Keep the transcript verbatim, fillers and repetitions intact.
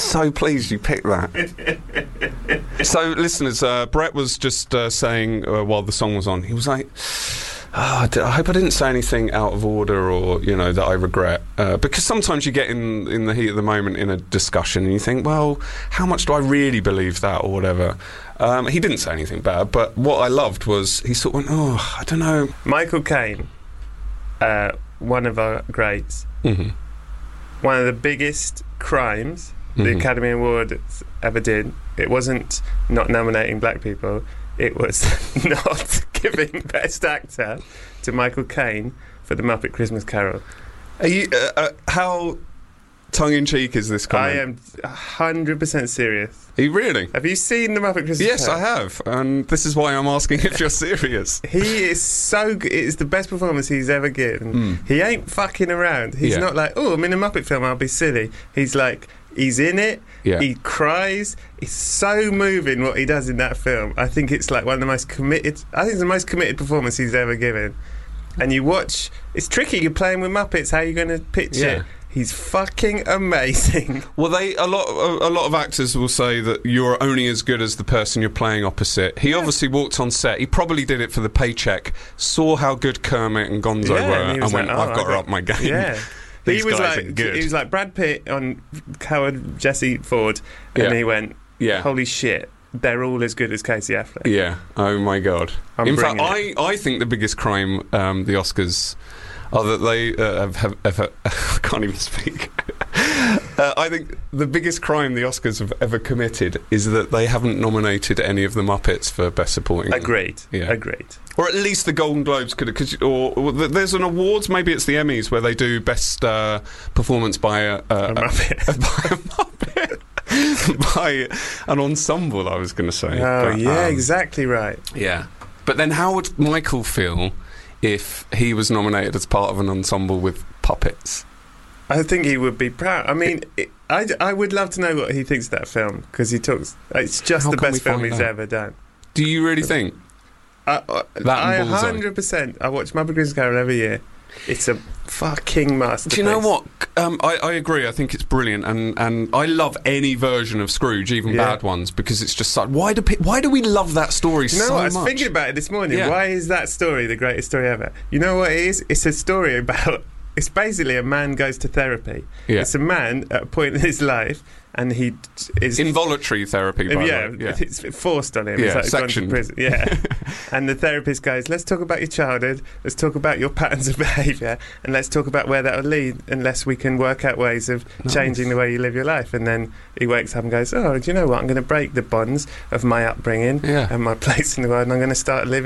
so pleased you picked that. So, listeners, uh, Brett was just uh, saying uh, while the song was on, he was like, oh, I, d- I hope I didn't say anything out of order or, you know, that I regret. Uh, because sometimes you get in, in the heat of the moment in a discussion and you think, well, how much do I really believe that or whatever? Um, he didn't say anything bad, but what I loved was he sort of went, oh, I don't know. Michael Caine, uh, one of our greats, Mm-hmm. one of the biggest crimes the Mhm. Academy Awards ever did, it wasn't not nominating black people, it was not giving Best Actor to Michael Caine for The Muppet Christmas Carol. Are you, uh, uh, how tongue-in-cheek is this comment? I am one hundred percent serious. Are you really? Have you seen The Muppet Christmas Yes, Carol? I have, and this is why I'm asking if you're serious. He is so good. It's the best performance he's ever given. Mm. He ain't fucking around. He's Yeah. not like, oh, I'm in a Muppet film, I'll be silly. He's like, he's in it. Yeah. He cries. It's so moving what he does in that film. I think it's like one of the most committed. I think it's the most committed performance he's ever given. And you watch. It's tricky. You're playing with Muppets. How are you going to pitch Yeah. it? He's fucking amazing. Well, they a lot a, a lot of actors will say that you're only as good as the person you're playing opposite. He obviously walked on set. He probably did it for the paycheck. Saw how good Kermit and Gonzo Yeah, were, and he and, was went, like, oh, "I've got I to got- up my game." Yeah. These he was guys like are good. he was like Brad Pitt on Howard Jesse Ford, and Yeah. he went, Yeah. "Holy shit, they're all as good as Casey Affleck." Yeah. Oh my god. I'm In fact, bringing I, I think the biggest crime um, the Oscars are that they uh, have, have, have I can't even speak. uh, I think the biggest crime the Oscars have ever committed is that they haven't nominated any of the Muppets for Best Supporting. Agreed. Yeah. Agreed. Or at least the Golden Globes could, because or, or th- there's an awards, maybe it's the Emmys, where they do best uh, performance by a, a, A Muppet. a, by a Muppet, by an ensemble. I was going to say. Oh But, yeah, um, exactly right. Yeah, but then how would Michael feel if he was nominated as part of an ensemble with puppets? I think he would be proud. I mean, it, I, I would love to know what he thinks of that film, because he talks. It's just How the can we best film find he's out? ever done. Do you really think? I, I, That I and Bullseye. one hundred percent. I watch Muppet Christmas Carol every year. It's a fucking masterpiece. Do you know what? Um, I, I agree. I think it's brilliant, and, and I love any version of Scrooge, even Yeah. bad ones, because it's just like, why do pe- why do we love that story Do you know so what? I was much? thinking about it this morning. Yeah. Why is that story the greatest story ever? You know what it is? It's a story about. It's basically a man goes to therapy. Yeah. It's a man at a point in his life, and he d- is Involuntary therapy, by yeah, the way. Yeah. it's forced on him. Yeah, it's like he's gone to sectioned. prison. Yeah. And the therapist goes, let's talk about your childhood, let's talk about your patterns of behaviour, and let's talk about where that will lead, unless we can work out ways of Nice. changing the way you live your life. And then he wakes up and goes, oh, do you know what? I'm going to break the bonds of my upbringing Yeah. and my place in the world, and I'm going to start living